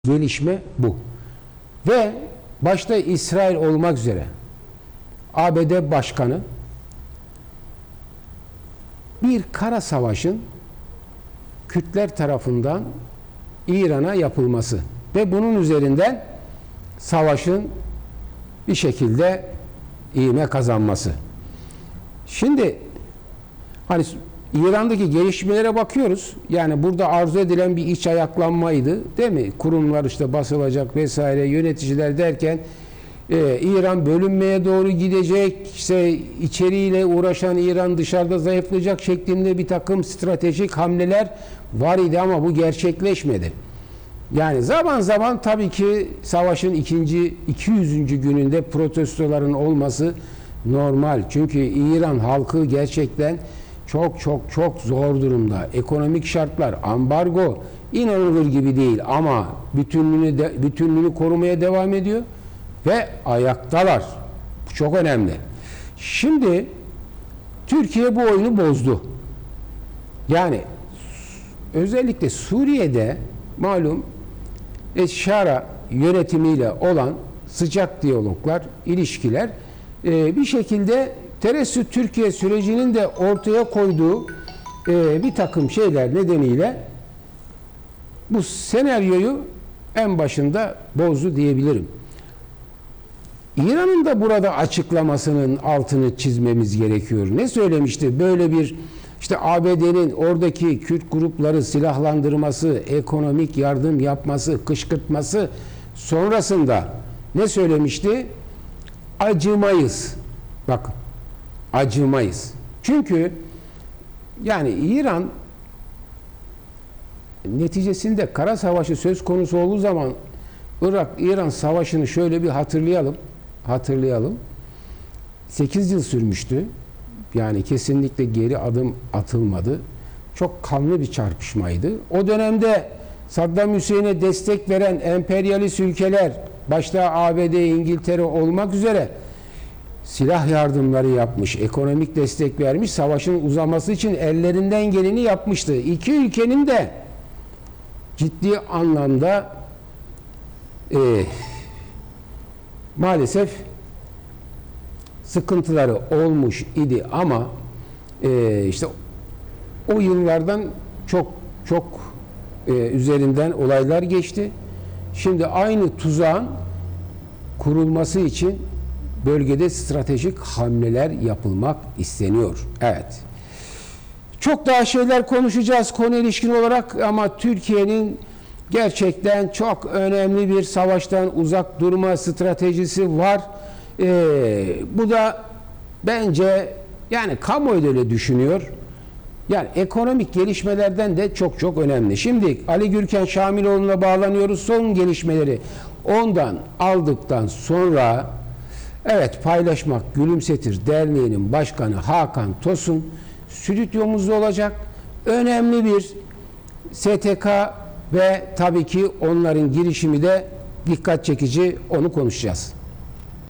Gelişme bu. Ve başta İsrail olmak üzere ABD Başkanı bir kara savaşın Kürtler tarafından İran'a yapılması ve bunun üzerinden savaşın bir şekilde ivme kazanması. Şimdi hani İran'daki gelişmelere bakıyoruz. Yani burada arzu edilen bir iç ayaklanmaydı, değil mi? Kurumlar işte basılacak vesaire, yöneticiler derken İran bölünmeye doğru gidecek, işte içeriğiyle uğraşan İran dışarıda zayıflayacak şeklinde bir takım stratejik hamleler var idi ama bu gerçekleşmedi. Yani zaman zaman tabii ki savaşın 200. gününde protestoların olması normal. Çünkü İran halkı gerçekten çok zor durumda. Ekonomik şartlar, ambargo inanılır gibi değil ama bütünlüğünü korumaya devam ediyor ve ayaktalar. Bu çok önemli. Şimdi Türkiye bu oyunu bozdu. Yani özellikle Suriye'de malum Eşşara yönetimiyle olan sıcak diyaloglar, ilişkiler bir şekilde Teressüt Türkiye sürecinin de ortaya koyduğu bir takım şeyler nedeniyle bu senaryoyu en başında bozdu diyebilirim. İran'ın da burada açıklamasının altını çizmemiz gerekiyor. Ne söylemişti? Böyle bir işte ABD'nin oradaki Kürt grupları silahlandırması, ekonomik yardım yapması, kışkırtması sonrasında ne söylemişti? Acımayız. Bakın. Acımayız. Çünkü yani İran neticesinde kara savaşı söz konusu olduğu zaman Irak-İran savaşını şöyle bir hatırlayalım. 8 yıl sürmüştü. Yani kesinlikle geri adım atılmadı. Çok kanlı bir çarpışmaydı. O dönemde Saddam Hüseyin'e destek veren emperyalist ülkeler, başta ABD, İngiltere olmak üzere silah yardımları yapmış, ekonomik destek vermiş, savaşın uzaması için ellerinden geleni yapmıştı. İki ülkenin de ciddi anlamda maalesef sıkıntıları olmuş idi ama işte o yıllardan çok üzerinden olaylar geçti. Şimdi aynı tuzağın kurulması için bölgede stratejik hamleler yapılmak isteniyor. Evet. Çok daha şeyler konuşacağız konu ilişkin olarak ama Türkiye'nin gerçekten çok önemli bir savaştan uzak durma stratejisi var. Bu da bence yani kamuoyu da öyle düşünüyor. Yani ekonomik gelişmelerden de çok önemli. Şimdi Ali Gürken Şamiloğlu'na bağlanıyoruz. Son gelişmeleri ondan aldıktan sonra evet Paylaşmak Gülümsetir Derneği'nin başkanı Hakan Tosun stüdyomuzda olacak. Önemli bir STK ve tabii ki onların girişimi de dikkat çekici, onu konuşacağız.